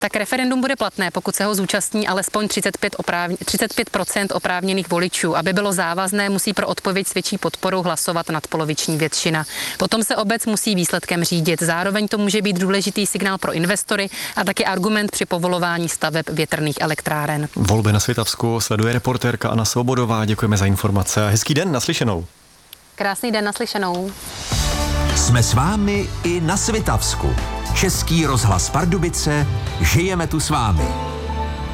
Tak referendum bude platné, pokud se ho zúčastní alespoň 35% oprávněných voličů. Aby bylo závazné, musí pro odpověď s větší podporou hlasovat nadpoloviční většina. Potom se obec musí výsledkem řídit. Zároveň to může být důležitý signál pro investory a taky argument při povolování staveb větrných elektráren. Volby na Svitavsku sleduje reportérka Anna Svobodová. Děkujeme za informace a hezký den, naslyšenou. Krásný den, naslyšenou. Jsme s vámi i na Svitavsku. Český rozhlas Pardubice, žijeme tu s vámi.